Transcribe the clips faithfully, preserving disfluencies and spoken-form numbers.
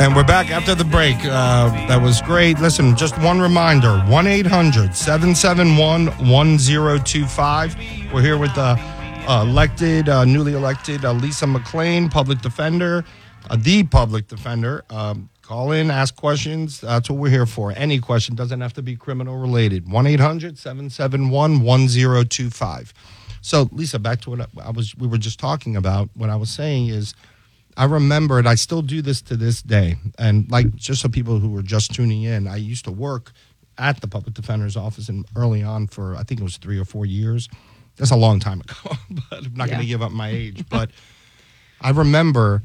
And we're back after the break. Uh, that was great. Listen, just one reminder, one eight hundred seven seven one one zero two five. We're here with the uh, elected, uh, newly elected uh, Lisa McClain, public defender, uh, the public defender. Um, call in, ask questions. That's what we're here for. Any question, doesn't have to be criminal related. one eight hundred seven seven one one zero two five. So, Lisa, back to what I was. we were just talking about. What I was saying is, I remembered, I still do this to this day. And like, just so people who were just tuning in, I used to work at the public defender's office and early on for, I think it was three or four years. That's a long time ago, but I'm not yeah. going to give up my age. But I remember,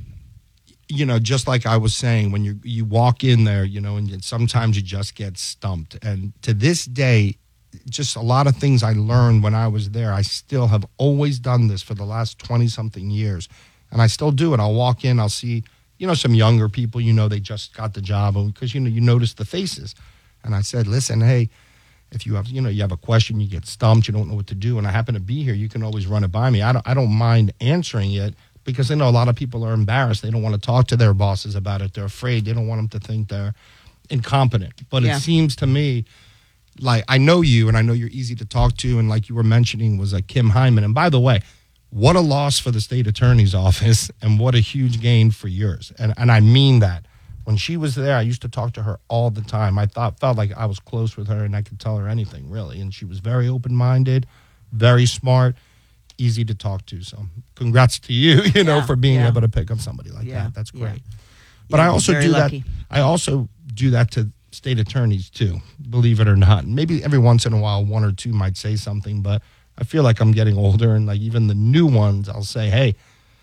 you know, just like I was saying, when you you walk in there, you know, and sometimes you just get stumped. And to this day, just a lot of things I learned when I was there, I still have always done this for the last twenty-something years. And I still do it. I'll walk in, I'll see, you know, some younger people, you know, they just got the job because, you know, you notice the faces. And I said, listen, hey, if you have, you know, you have a question, you get stumped, you don't know what to do, and I happen to be here, you can always run it by me. I don't, I don't mind answering it because I know a lot of people are embarrassed. They don't want to talk to their bosses about it. They're afraid. They don't want them to think they're incompetent. But yeah. It seems to me like I know you, and I know you're easy to talk to, and like you were mentioning was like Kim Hyman. And by the way, what a loss for the state attorney's office, and what a huge gain for yours. And and I mean that. When she was there, I used to talk to her all the time. I thought felt like I was close with her, and I could tell her anything, really. And she was very open-minded, very smart, easy to talk to. So congrats to you, you know, yeah, for being yeah. able to pick up somebody like yeah, that. That's great. Yeah. But yeah, I also do lucky. that. I also do that to state attorneys, too, believe it or not. Maybe every once in a while, one or two might say something, but I feel like I'm getting older, and like even the new ones, I'll say, hey,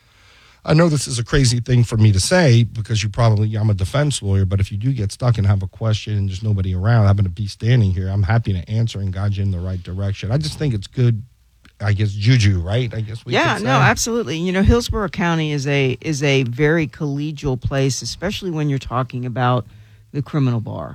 I know this is a crazy thing for me to say because you probably, I'm a defense lawyer, but if you do get stuck and have a question and there's nobody around, I happen to be standing here, I'm happy to answer and guide you in the right direction. I just think it's good, I guess, juju, right? I guess we Yeah, could say. no, absolutely. You know, Hillsborough County is a is a very collegial place, especially when you're talking about the criminal bar.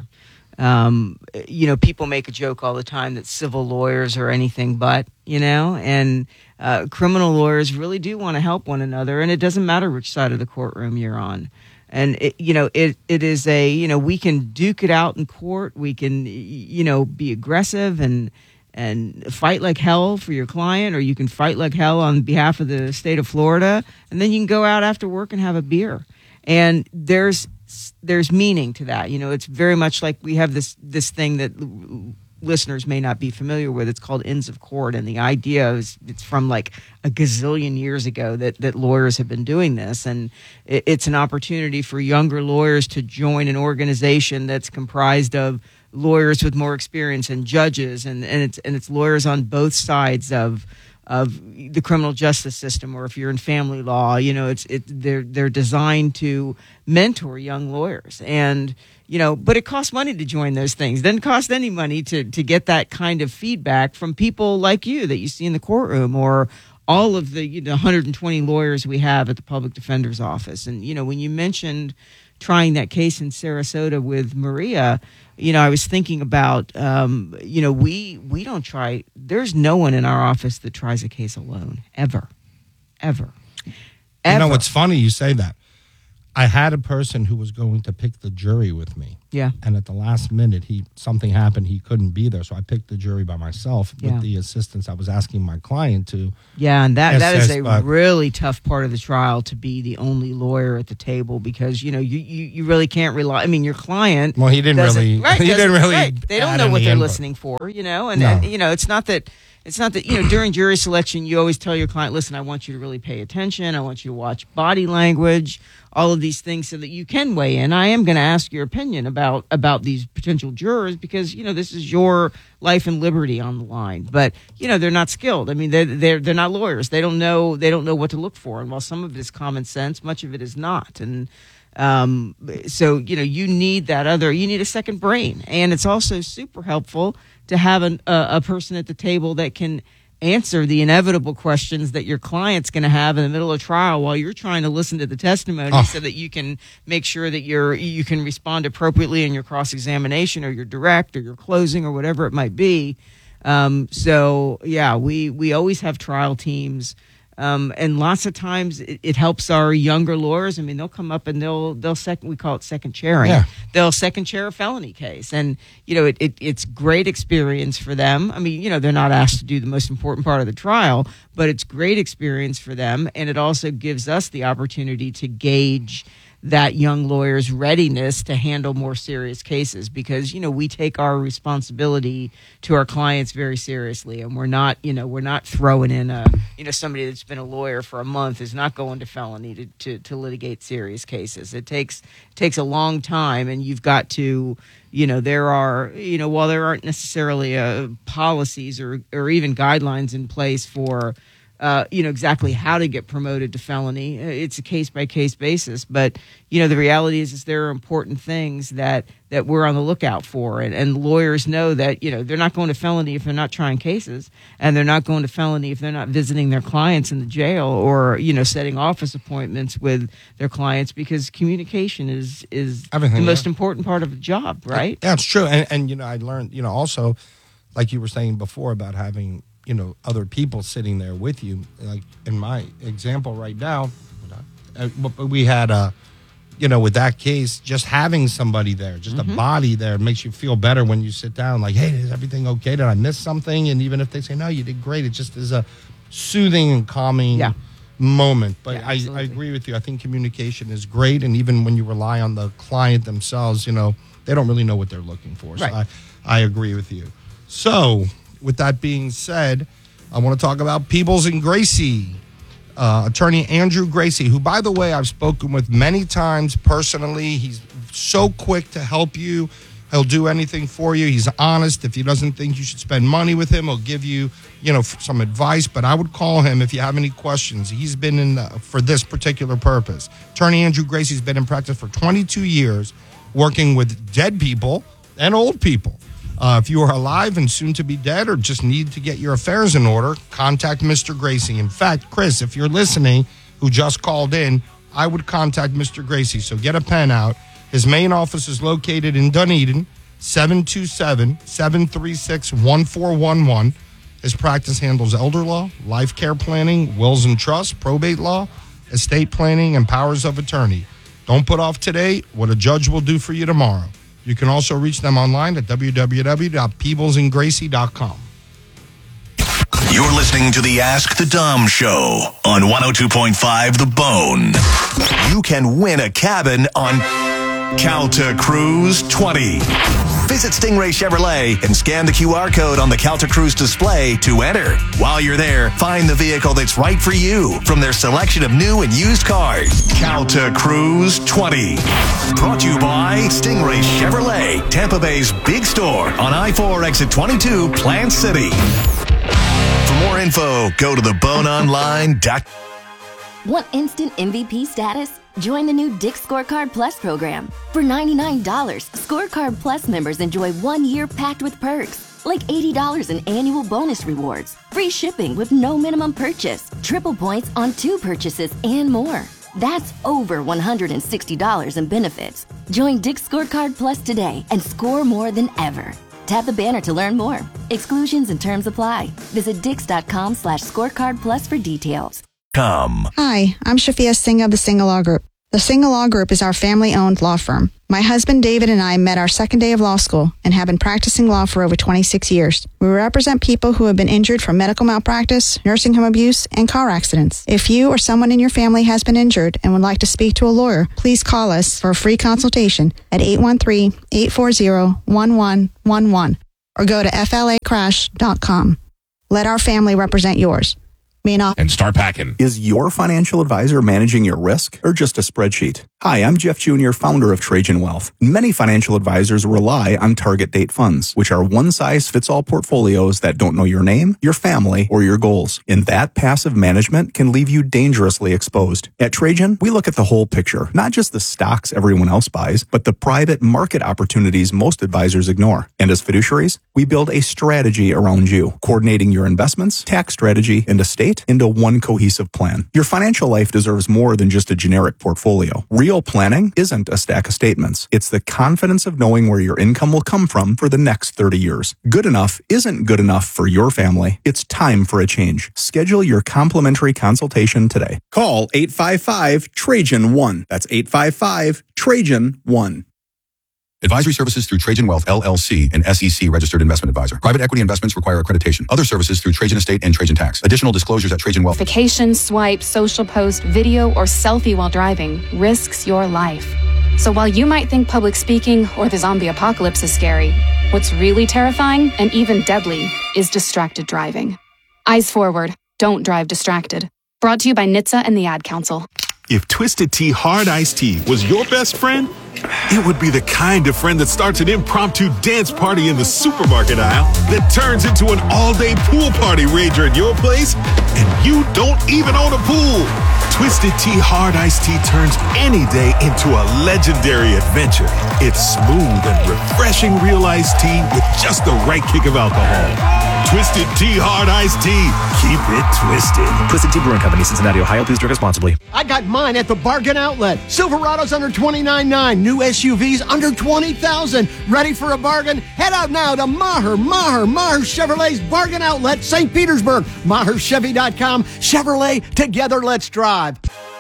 Um, you know, people make a joke all the time that civil lawyers are anything but, you know, and uh, criminal lawyers really do want to help one another, and it doesn't matter which side of the courtroom you're on. And, it, you know, it it is a, you know, we can duke it out in court. We can, you know, be aggressive and and fight like hell for your client, or you can fight like hell on behalf of the state of Florida, and then you can go out after work and have a beer. And there's there's meaning to that. You know, it's very much like we have this this thing that l- listeners may not be familiar with. It's called Inns of Court, and the idea is it's from like a gazillion years ago that that lawyers have been doing this, and it, it's an opportunity for younger lawyers to join an organization that's comprised of lawyers with more experience and judges, and, and it's and it's lawyers on both sides of of the criminal justice system, or if you're in family law, you know, it's it they're they're designed to mentor young lawyers. And, you know, but it costs money to join those things. It doesn't cost any money to to get that kind of feedback from people like you that you see in the courtroom, or all of the, you know, one hundred twenty lawyers we have at the public defender's office. And, you know, when you mentioned trying that case in Sarasota with Maria, you know, I was thinking about, um, you know, we we don't try. There's no one in our office that tries a case alone, ever, ever, ever. You know, it's funny you say that. I had a person who was going to pick the jury with me. Yeah. And at the last minute, he something happened. He couldn't be there. So I picked the jury by myself with yeah. the assistance I was asking my client to. Yeah, and that, that is a but, really tough part of the trial, to be the only lawyer at the table, because, you know, you, you, you really can't rely. I mean, your client. Well, he didn't really. Right, he didn't really. Right. They don't know what they're input. listening for, you know, and, No. and, you know, it's not that. It's not that, you know, during jury selection, you always tell your client, listen, I want you to really pay attention. I want you to watch body language, all of these things, so that you can weigh in. I am going to ask your opinion about, about these potential jurors, because, you know, this is your life and liberty on the line. But, you know, they're not skilled. I mean, they're, they're, they're not lawyers. They don't know, they don't know what to look for. And while some of it is common sense, much of it is not. And, um, so, you know, you need that other, you need a second brain. And it's also super helpful to have an, uh, a person at the table that can answer the inevitable questions that your client's going to have in the middle of trial while you're trying to listen to the testimony, oh. so that you can make sure that you're you can respond appropriately in your cross-examination, or your direct, or your closing, or whatever it might be. Um, so, yeah, we, we always have trial teams Um, and lots of times it, it helps our younger lawyers. I mean, they'll come up and they'll they'll second we call it second chairing. Yeah. They'll second chair a felony case, and you know it, it it's great experience for them. I mean, you know, they're not asked to do the most important part of the trial, but it's great experience for them, and it also gives us the opportunity to gauge that young lawyer's readiness to handle more serious cases, because you know we take our responsibility to our clients very seriously, and we're not you know we're not throwing in a you know somebody that's been a lawyer for a month is not going to felony to, to, to litigate serious cases. It takes it takes a long time, and you've got to you know there are you know while there aren't necessarily uh, policies or or even guidelines in place for Uh, you know, exactly how to get promoted to felony. It's a case-by-case basis. But, you know, the reality is, is there are important things that, that we're on the lookout for. And, and lawyers know that, you know, they're not going to felony if they're not trying cases. And they're not going to felony if they're not visiting their clients in the jail or, you know, setting office appointments with their clients, because communication is, is Everything, the most yeah. important part of the job, right? Yeah, it's true. And, and, you know, I learned, you know, also, like you were saying before about having, you know, other people sitting there with you. Like in my example right now, uh, we had, uh, you know, with that case, just having somebody there, just Mm-hmm. a body there makes you feel better when you sit down. Like, hey, is everything okay? Did I miss something? And even if they say, no, you did great, it just is a soothing and calming Yeah. moment. But Yeah, I, I absolutely. agree with you. I think communication is great. And even when you rely on the client themselves, you know, they don't really know what they're looking for. So Right. I, I agree with you. So, with that being said, I want to talk about Peebles and Gracie. Uh, attorney Andrew Gracie, who, by the way, I've spoken with many times personally. He's so quick to help you. He'll do anything for you. He's honest. If he doesn't think you should spend money with him, he'll give you, you know, some advice. But I would call him if you have any questions. He's been in the, for this particular purpose. Attorney Andrew Gracie's been in practice for twenty-two years, working with dead people and old people. Uh, if you are alive and soon to be dead or just need to get your affairs in order, contact Mister Gracie. In fact, Chris, if you're listening, who just called in, I would contact Mister Gracie. So get a pen out. His main office is located in Dunedin, seven two seven, seven three six, one four one one. His practice handles elder law, life care planning, wills and trusts, probate law, estate planning, and powers of attorney. Don't put off today what a judge will do for you tomorrow. You can also reach them online at w w w dot peebles and gracie dot com. You're listening to the Ask the Dom Show on one oh two point five The Bone. You can win a cabin on Calta Cruise twenty. Visit Stingray Chevrolet and scan the Q R code on the Calta Cruise display to enter. While you're there, find the vehicle that's right for you from their selection of new and used cars. Calta Cruise twenty. Brought to you by Stingray Chevrolet, Tampa Bay's big store on I four exit twenty-two, Plant City. For more info, go to the bone online dot com. Want instant M V P status? Join the new Dick's Scorecard Plus program. For ninety-nine dollars, Scorecard Plus members enjoy one year packed with perks, like eighty dollars in annual bonus rewards, free shipping with no minimum purchase, triple points on two purchases, and more. That's over one hundred sixty dollars in benefits. Join Dick's Scorecard Plus today and score more than ever. Tap the banner to learn more. Exclusions and terms apply. Visit dix.com slash scorecard plus for details. Come. Hi, I'm Shafia Singh of the Single Law Group. The Single Law Group is our family-owned law firm. My husband David and I met our second day of law school and have been practicing law for over twenty-six years. We represent people who have been injured from medical malpractice, nursing home abuse, and car accidents. If you or someone in your family has been injured and would like to speak to a lawyer, please call us for a free consultation at eight one three, eight four zero, one one one one or go to f l a crash dot com. Let our family represent yours. And start packing. Is your financial advisor managing your risk or just a spreadsheet? Hi, I'm Jeff Junior, founder of Trajan Wealth. Many financial advisors rely on target date funds, which are one-size-fits-all portfolios that don't know your name, your family, or your goals. And that passive management can leave you dangerously exposed. At Trajan, we look at the whole picture, not just the stocks everyone else buys, but the private market opportunities most advisors ignore. And as fiduciaries, we build a strategy around you, coordinating your investments, tax strategy, and estate into one cohesive plan. Your financial life deserves more than just a generic portfolio. Real Real planning isn't a stack of statements. It's the confidence of knowing where your income will come from for the next thirty years. Good enough isn't good enough for your family. It's time for a change. Schedule your complimentary consultation today. Call eight five five, Trajan one. That's eight five five, Trajan one. Advisory services through Trajan Wealth, L L C, an S E C registered investment advisor. Private equity investments require accreditation. Other services through Trajan Estate and Trajan Tax. Additional disclosures at Trajan Wealth. Vacation, swipe, social post, video, or selfie while driving risks your life. So while you might think public speaking or the zombie apocalypse is scary, what's really terrifying and even deadly is distracted driving. Eyes forward. Don't drive distracted. Brought to you by N H T S A and the Ad Council. If Twisted Tea Hard Iced Tea was your best friend, it would be the kind of friend that starts an impromptu dance party in the supermarket aisle that turns into an all-day pool party rager at your place, and you don't even own a pool. Twisted Tea Hard Iced Tea turns any day into a legendary adventure. It's smooth and refreshing real iced tea with just the right kick of alcohol. Twisted Tea Hard Iced Tea. Keep it twisted. Twisted Tea Brewing Company, Cincinnati, Ohio. Please drink responsibly. I got mine at the Bargain Outlet. Silverado's under twenty-nine nine. New S U Vs under twenty thousand. Ready for a bargain? Head out now to Maher, Maher, Maher Chevrolet's Bargain Outlet, Saint Petersburg. Maher Chevy dot com. Chevrolet, together let's drive.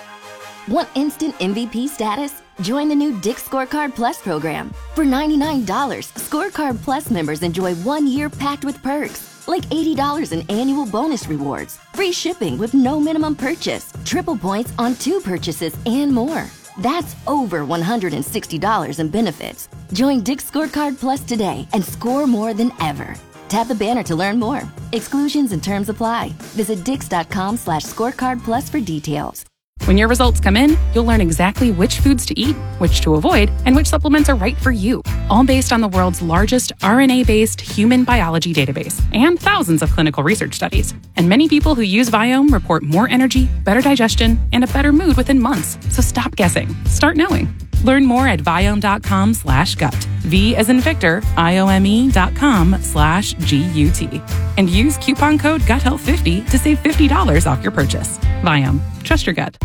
Want instant M V P status? Join the new Dick's Scorecard Plus program. For ninety-nine dollars, Scorecard Plus members enjoy one year packed with perks, like eighty dollars in annual bonus rewards, free shipping with no minimum purchase, triple points on two purchases, and more. That's over one hundred sixty dollars in benefits. Join Dick's Scorecard Plus today and score more than ever. Tap the banner to learn more. Exclusions and terms apply. Visit dix.com slash scorecard plus for details. When your results come in, you'll learn exactly which foods to eat, which to avoid, and which supplements are right for you. All based on the world's largest R N A-based human biology database and thousands of clinical research studies. And many people who use Viome report more energy, better digestion, and a better mood within months. So stop guessing. Start knowing. Learn more at Viome.com slash gut. V as in Victor, I-O-M-E dot com slash G-U-T. And use coupon code gut health fifty to save fifty dollars off your purchase. Viome. Trust your gut.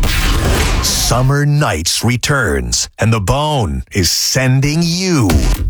Summer Nights returns, and The Bone is sending you.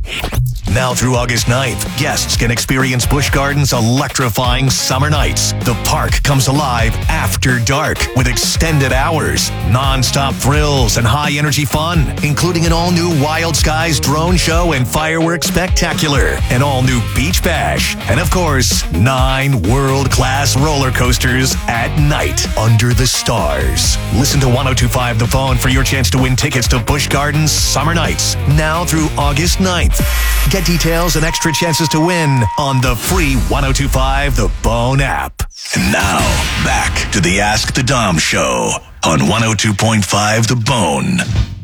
Now through August ninth, guests can experience Busch Gardens' electrifying Summer Nights. The park comes alive after dark with extended hours, non-stop thrills, and high-energy fun, including an all-new Wild Skies drone show and fireworks spectacular, an all-new beach bash, and of course, nine world-class roller coasters at night under the stars. Listen to one oh two point five The Phone for your chance to win tickets to Busch Gardens Summer Nights, now through August ninth. Get details and extra chances to win on the free one oh two point five The Bone app. And now, back to the Ask the Dom Show on one oh two point five The Bone.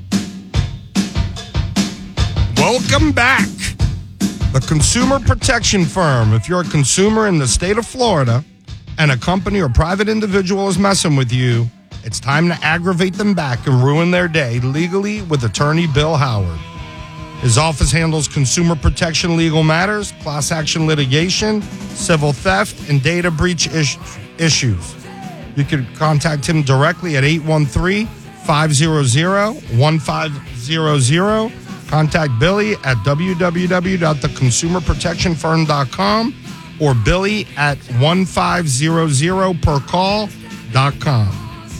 Welcome back. The Consumer Protection Firm. If you're a consumer in the state of Florida and a company or private individual is messing with you, it's time to aggravate them back and ruin their day legally with attorney Bill Howard. His office handles consumer protection legal matters, class action litigation, civil theft, and data breach is- issues. You can contact him directly at eight one three, five hundred, one five zero zero. Contact Billy at w w w dot the consumer protection firm dot com or Billy at one five zero zero per call dot com.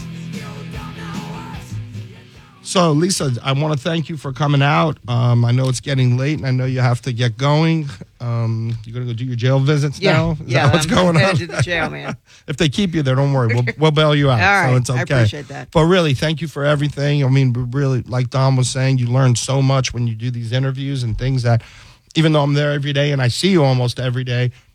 So, Lisa, I want to thank you for coming out. Um, I know it's getting late, and I know you have to get going. Um, you're going to go do your jail visits yeah, now? Is yeah, that what's I'm going on? To the jail, man. If they keep you there, don't worry. We'll, we'll bail you out. All right, so it's okay. I appreciate that. But really, thank you for everything. I mean, really, like Dom was saying, you learn so much when you do these interviews and things that, even though I'm there every day and I see you almost every day,